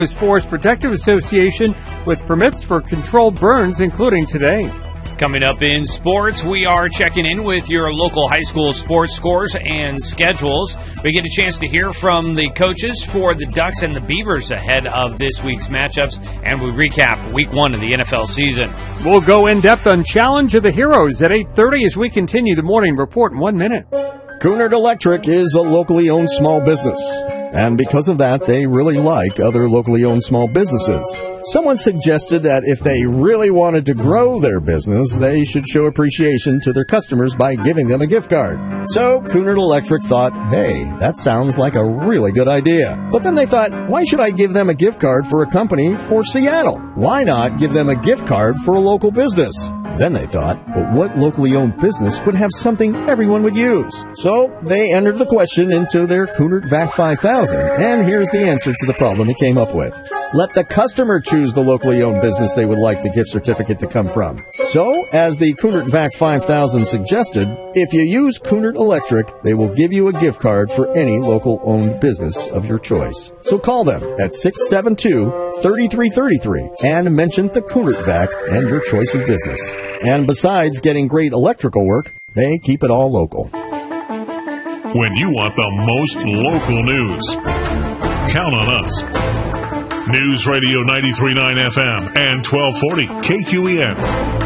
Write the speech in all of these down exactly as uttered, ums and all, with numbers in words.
Forest Protective Association with permits for controlled burns, including today. Coming up in sports, we are checking in with your local high school sports scores and schedules. We get a chance to hear from the coaches for the Ducks and the Beavers ahead of this week's matchups, and we recap week one of the N F L season. We'll go in-depth on Challenge of the Heroes at eight thirty as we continue the morning report in one minute. Cunard Electric is a locally owned small business, and because of that, they really like other locally owned small businesses. Someone suggested that if they really wanted to grow their business, they should show appreciation to their customers by giving them a gift card. So Cunard Electric thought, hey, that sounds like a really good idea. But then they thought, why should I give them a gift card for a company for Seattle? Why not give them a gift card for a local business? Then they thought, but what locally owned business would have something everyone would use? So they entered the question into their Cunard V A C five thousand, and here's the answer to the problem it came up with. Let the customer choose the locally owned business they would like the gift certificate to come from. So, as the Cunard V A C five thousand suggested, if you use Cunard Electric, they will give you a gift card for any local owned business of your choice. So call them at six seven two, three three three three and mention the Cunard V A C and your choice of business. And besides getting great electrical work, they keep it all local. When you want the most local news, count on us. News Radio ninety-three point nine F M and twelve forty K Q E N.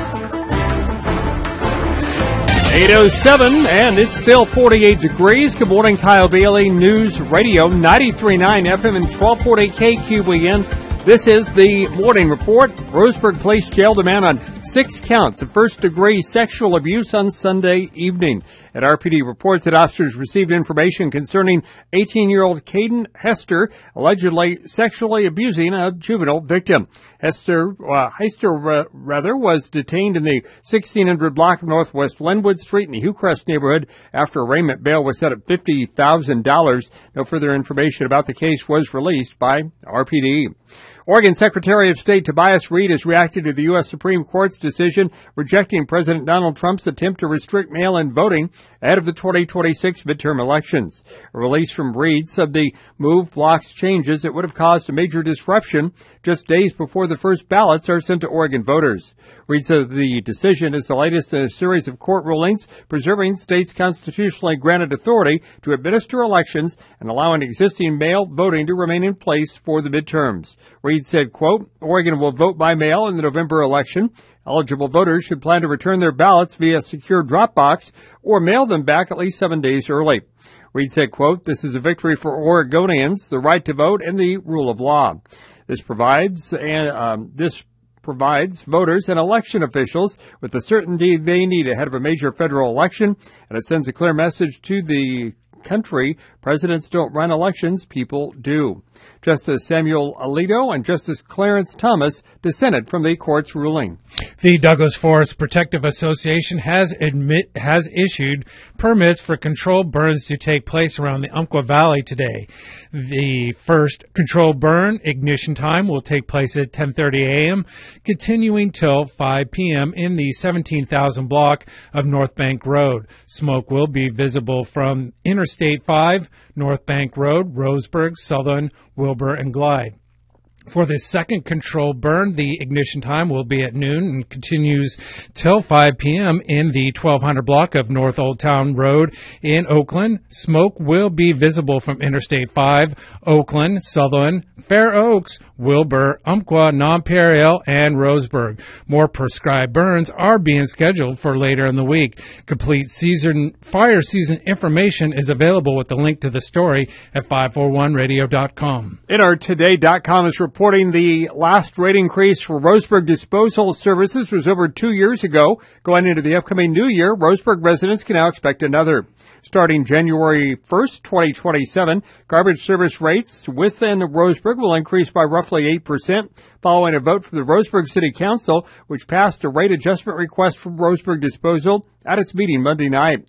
eight oh seven, and it's still forty-eight degrees. Good morning, Kyle Bailey, News Radio ninety-three point nine F M and twelve forty K Q E N. This is the morning report. Roseburg Police jailed a man on six counts of first-degree sexual abuse on Sunday evening. At R P D reports that officers received information concerning eighteen-year-old Caden Hester allegedly sexually abusing a juvenile victim. Hester, uh, Heister, uh, rather, was detained in the sixteen hundred block of Northwest Linwood Street in the Hillcrest neighborhood after arraignment bail was set at fifty thousand dollars. No further information about the case was released by R P D. Oregon Secretary of State Tobias Reed has reacted to the U S Supreme Court's decision rejecting President Donald Trump's attempt to restrict mail-in voting ahead of the twenty twenty-six midterm elections. A release from Reed said the move blocks changes that would have caused a major disruption just days before the first ballots are sent to Oregon voters. Reed said the decision is the latest in a series of court rulings preserving states' constitutionally granted authority to administer elections and allowing existing mail voting to remain in place for the midterms. Reed said, quote, Oregon will vote by mail in the November election. Eligible voters should plan to return their ballots via secure drop box or mail them back at least seven days early. Reed said, quote, this is a victory for Oregonians, the right to vote, and the rule of law. This provides and um, this provides voters and election officials with the certainty they need ahead of a major federal election, and it sends a clear message to the country. Presidents don't run elections, people do. Justice Samuel Alito and Justice Clarence Thomas dissented from the court's ruling. The Douglas Forest Protective Association has admit has issued permits for controlled burns to take place around the Umpqua Valley today. The first controlled burn ignition time will take place at ten thirty a.m., continuing till five p.m. in the seventeen thousand block of North Bank Road. Smoke will be visible from Interstate five, North Bank Road, Roseburg, Southern, Wilbur, and Glide. For the second controlled burn, the ignition time will be at noon and continues till five p.m. in the twelve hundred block of North Old Town Road in Oakland. Smoke will be visible from Interstate five, Oakland, Sutherland, Fair Oaks, Wilbur, Umpqua, Nonpareil, and Roseburg. More prescribed burns are being scheduled for later in the week. Complete season fire season information is available with the link to the story at five forty-one radio dot com. N R today dot com is reporting the last rate increase for Roseburg Disposal Services was over two years ago. Going into the upcoming new year, Roseburg residents can now expect another. Starting January first, twenty twenty-seven, garbage service rates within Roseburg will increase by roughly eight percent, following a vote from the Roseburg City Council, which passed a rate adjustment request from Roseburg Disposal at its meeting Monday night.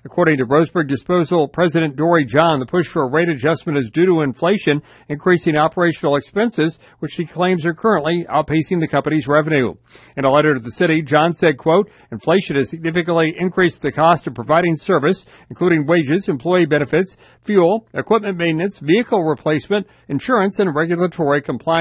According to Roseburg Disposal President Dory John, the push for a rate adjustment is due to inflation, increasing operational expenses, which she claims are currently outpacing the company's revenue. In a letter to the city, John said, quote, inflation has significantly increased the cost of providing service, including wages, employee benefits, fuel, equipment maintenance, vehicle replacement, insurance, and regulatory compliance.